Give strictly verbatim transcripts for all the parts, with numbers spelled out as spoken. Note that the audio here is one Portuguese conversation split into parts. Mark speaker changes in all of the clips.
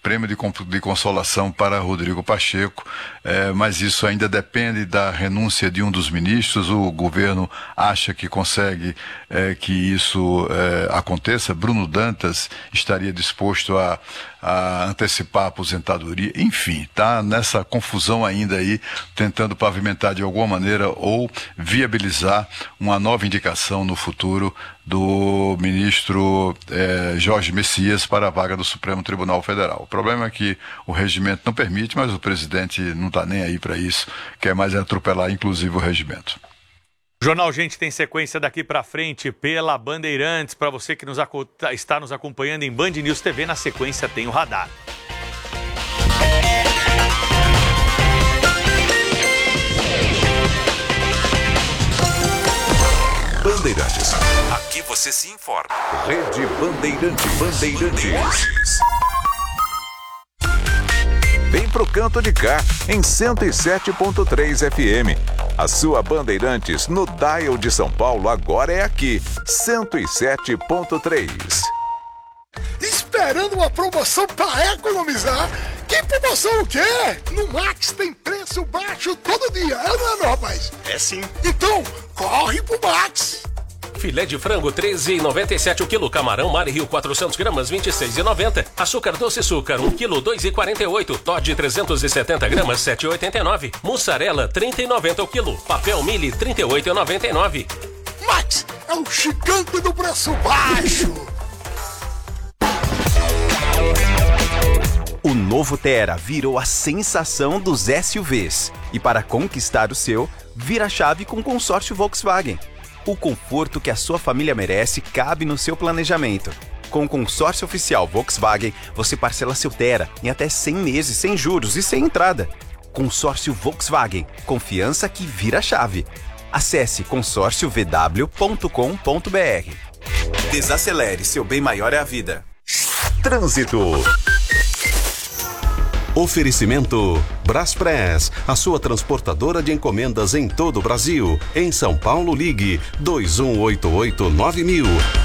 Speaker 1: prêmio de, de consolação para Rodrigo Pacheco, é, mas isso ainda depende da renúncia de um dos ministros. O governo acha que consegue é, que isso é, aconteça. Bruno Dantas estaria disposto a, a antecipar a aposentadoria. Enfim, está nessa confusão ainda aí, tentando pavimentar de alguma maneira ou viabilizar uma nova indicação no futuro do ministro eh, Jorge Messias para a vaga do Supremo Tribunal Federal. O problema é que o regimento não permite, mas o presidente não está nem aí para isso, quer mais atropelar inclusive o regimento.
Speaker 2: O Jornal Gente tem sequência daqui para frente pela Bandeirantes. Para você que nos está nos acompanhando em Band News T V, na sequência tem o Radar.
Speaker 3: Bandeirantes. Aqui você se informa. Rede Bandeirantes. Bandeirantes. Vem pro canto de cá, em cento e sete ponto três F M. A sua Bandeirantes no dial de São Paulo agora é aqui, cento e sete ponto três.
Speaker 4: Esperando uma promoção para economizar? Que promoção o quê? No Max tem preço baixo todo dia, é ou não é, meu rapaz?
Speaker 5: É sim.
Speaker 4: Então, corre pro Max!
Speaker 5: Filé de frango treze reais e noventa e sete centavos o quilo. Camarão Mar Rio quatrocentos gramas vinte e seis reais e noventa centavos. Açúcar doce açúcar um quilo dois reais e quarenta e oito centavos. Toddy trezentos e setenta gramas sete reais e oitenta e nove centavos. Mussarela trinta reais e noventa centavos o quilo. Papel Mili trinta e oito reais e noventa e nove centavos.
Speaker 4: Max é o gigante do preço baixo!
Speaker 6: O novo Tera virou a sensação dos S U Vs. E para conquistar o seu, vira a chave com o consórcio Volkswagen. O conforto que a sua família merece cabe no seu planejamento. Com o consórcio oficial Volkswagen, você parcela seu Tera em até cem meses sem juros e sem entrada. Consórcio Volkswagen. Confiança que vira a chave. Acesse consórcio v w ponto com ponto b r. Desacelere, seu bem maior é a vida.
Speaker 3: Trânsito. Oferecimento Braspress, a sua transportadora de encomendas em todo o Brasil. Em São Paulo, ligue dois um oito oito nove mil.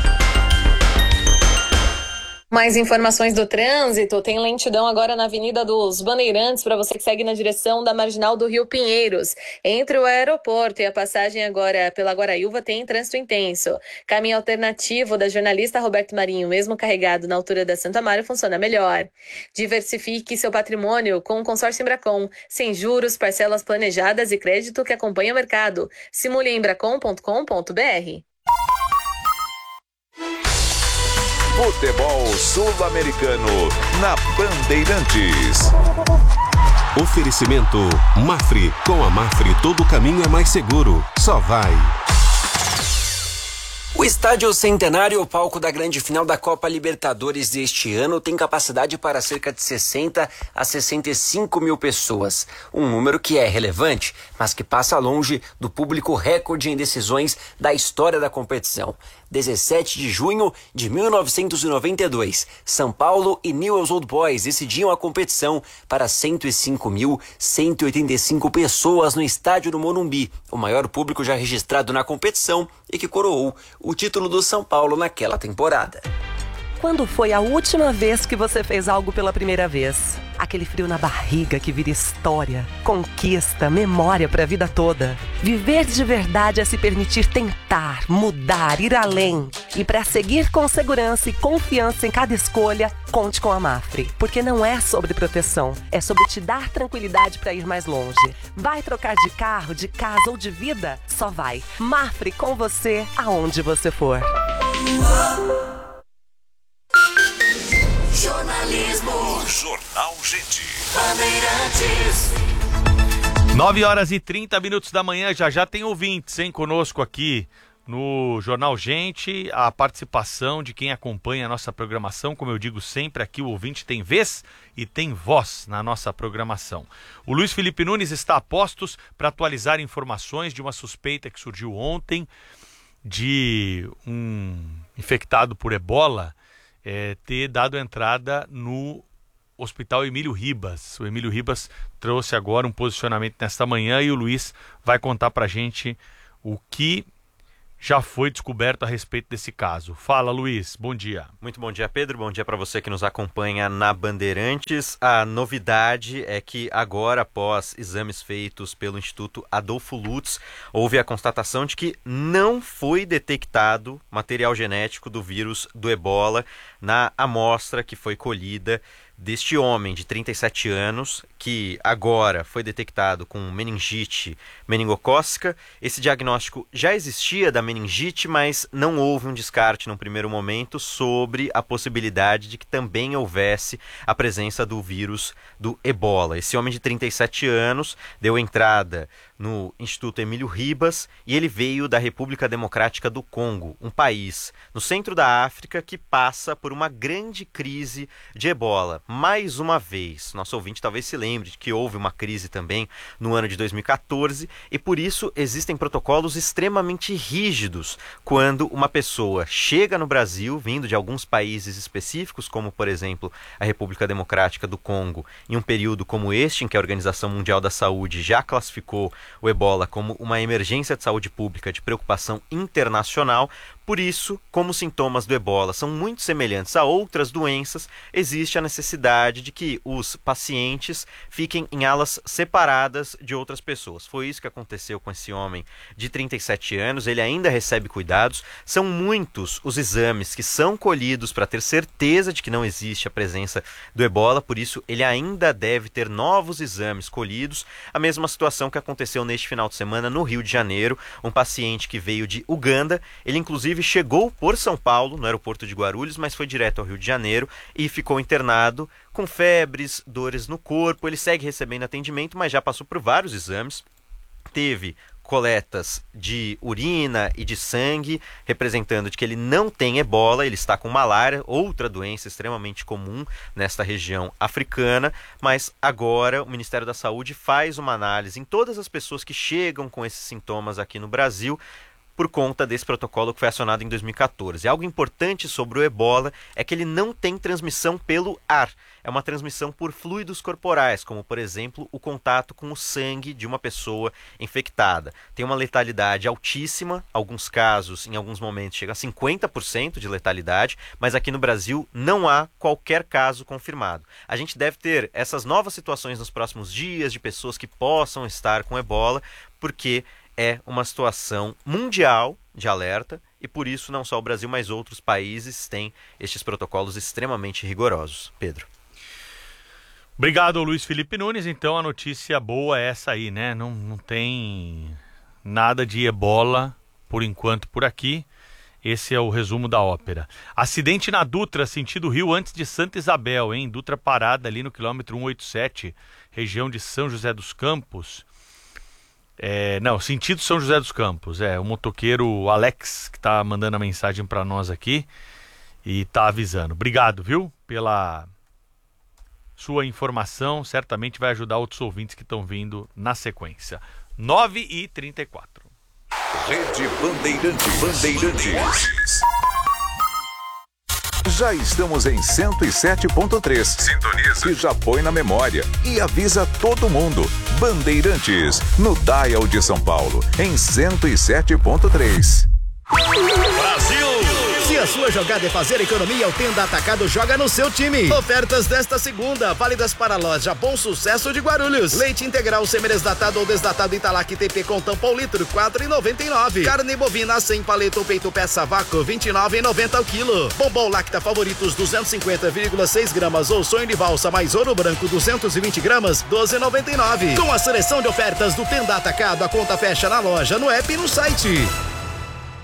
Speaker 7: Mais informações do trânsito, tem lentidão agora na Avenida dos Bandeirantes, para você que segue na direção da Marginal do Rio Pinheiros. Entre o aeroporto e a passagem agora pela Guaraíva tem trânsito intenso. Caminho alternativo da jornalista Roberto Marinho, mesmo carregado na altura da Santa Mário, funciona melhor. Diversifique seu patrimônio com o consórcio Embracon, sem juros, parcelas planejadas e crédito que acompanha o mercado. Simule em embracon ponto com ponto b r.
Speaker 3: Futebol Sul-Americano na Bandeirantes. Oferecimento Mafre. Com a Mafre todo caminho é mais seguro. Só vai.
Speaker 8: O Estádio Centenário, palco da grande final da Copa Libertadores deste ano, tem capacidade para cerca de sessenta a sessenta e cinco mil pessoas. Um número que é relevante, mas que passa longe do público recorde em decisões da história da competição. dezessete de junho de mil novecentos e noventa e dois, São Paulo e Newell's Old Boys decidiam a competição para cento e cinco mil cento e oitenta e cinco pessoas no estádio do Morumbi, o maior público já registrado na competição e que coroou o título do São Paulo naquela temporada.
Speaker 9: Quando foi a última vez que você fez algo pela primeira vez? Aquele frio na barriga que vira história, conquista, memória para a vida toda. Viver de verdade é se permitir tentar, mudar, ir além. E para seguir com segurança e confiança em cada escolha, conte com a Mafre. Porque não é sobre proteção, é sobre te dar tranquilidade para ir mais longe. Vai trocar de carro, de casa ou de vida? Só vai. Mafre com você, aonde você for.
Speaker 3: Jornalismo. Jornal Gente.
Speaker 2: Bandeirantes. nove horas e trinta minutos da manhã, já já tem ouvintes, hein, conosco aqui no Jornal Gente, a participação de quem acompanha a nossa programação. Como eu digo sempre, aqui o ouvinte tem vez e tem voz na nossa programação. O Luiz Felipe Nunes está a postos para atualizar informações de uma suspeita que surgiu ontem de um infectado por ebola É, ter dado entrada no Hospital Emílio Ribas. O Emílio Ribas trouxe agora um posicionamento nesta manhã e o Luiz vai contar pra gente o que já foi descoberto a respeito desse caso. Fala, Luiz, bom dia.
Speaker 10: Muito bom dia, Pedro, bom dia para você que nos acompanha na Bandeirantes. A novidade é que agora, após exames feitos pelo Instituto Adolfo Lutz, houve a constatação de que não foi detectado material genético do vírus do ebola na amostra que foi colhida deste homem de trinta e sete anos, que agora foi detectado com meningite meningocócica. Esse diagnóstico já existia da meningite, mas não houve um descarte num primeiro momento sobre a possibilidade de que também houvesse a presença do vírus do ebola. Esse homem de trinta e sete anos deu entrada no Instituto Emílio Ribas e ele veio da República Democrática do Congo, um país no centro da África que passa por uma grande crise de ebola. Mais uma vez, nosso ouvinte talvez se lembre de que houve uma crise também no ano de dois mil e catorze e por isso existem protocolos extremamente rígidos quando uma pessoa chega no Brasil, vindo de alguns países específicos, como por exemplo a República Democrática do Congo, em um período como este, em que a Organização Mundial da Saúde já classificou o ebola como uma emergência de saúde pública de preocupação internacional. Por isso, como os sintomas do ebola são muito semelhantes a outras doenças, existe a necessidade de que os pacientes fiquem em alas separadas de outras pessoas. Foi isso que aconteceu com esse homem de trinta e sete anos, ele ainda recebe cuidados. São muitos os exames que são colhidos para ter certeza de que não existe a presença do ebola, por isso ele ainda deve ter novos exames colhidos. A mesma situação que aconteceu neste final de semana no Rio de Janeiro, um paciente que veio de Uganda, ele inclusive chegou por São Paulo, no aeroporto de Guarulhos, mas foi direto ao Rio de Janeiro e ficou internado com febres, dores no corpo. Ele segue recebendo atendimento, mas já passou por vários exames. Teve coletas de urina e de sangue, representando de que ele não tem ebola, ele está com malária, outra doença extremamente comum nesta região africana, mas agora o Ministério da Saúde faz uma análise em todas as pessoas que chegam com esses sintomas aqui no Brasil, por conta desse protocolo que foi acionado em dois mil e catorze. Algo importante sobre o ebola é que ele não tem transmissão pelo ar. É uma transmissão por fluidos corporais, como, por exemplo, o contato com o sangue de uma pessoa infectada. Tem uma letalidade altíssima, alguns casos, em alguns momentos, chega a cinquenta por cento de letalidade, mas aqui no Brasil não há qualquer caso confirmado. A gente deve ter essas novas situações nos próximos dias, de pessoas que possam estar com ebola, porque é uma situação mundial de alerta e por isso não só o Brasil, mas outros países têm estes protocolos extremamente rigorosos. Pedro.
Speaker 2: Obrigado, Luiz Felipe Nunes. Então a notícia boa é essa aí, né? Não, não tem nada de ebola por enquanto por aqui. Esse é o resumo da ópera. Acidente na Dutra, sentido Rio, antes de Santa Isabel, hein? Dutra parada ali no quilômetro cento e oitenta e sete, região de São José dos Campos. É, não, sentido São José dos Campos. É o motoqueiro Alex que tá mandando a mensagem para nós aqui e tá avisando. Obrigado, viu, pela sua informação. Certamente vai ajudar outros ouvintes que estão vindo na sequência. nove e trinta e quatro.
Speaker 3: Rede Bandeirantes. Bandeirantes. Já estamos em cento e sete ponto três. Sintoniza. E já põe na memória. E avisa todo mundo. Bandeirantes, no Dial de São Paulo, em cento e sete ponto três.
Speaker 11: Brasil! Se a sua jogada é fazer economia, o Tenda Atacado joga no seu time. Ofertas desta segunda, válidas para a loja Bom Sucesso de Guarulhos. Leite integral semi-desnatado ou desnatado Italac T P com tampão litro, quatro reais e noventa e nove centavos. Carne bovina sem paleta ou peito peça vácuo, vinte e nove reais e noventa centavos o quilo. Bombom Lacta Favoritos duzentos e cinquenta vírgula seis gramas ou sonho de valsa mais ouro branco duzentos e vinte gramas, doze reais e noventa e nove centavos. Com a seleção de ofertas do Tenda Atacado, a conta fecha na loja, no app e no site.